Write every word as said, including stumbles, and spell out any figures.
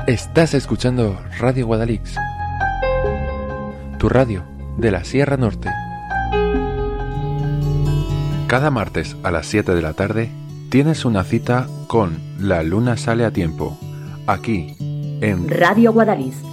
Estás escuchando Radio Guadalix, tu radio de la Sierra Norte. Cada martes a las siete de la tarde tienes una cita con La Luna Sale a Tiempo, aquí en Radio Guadalix.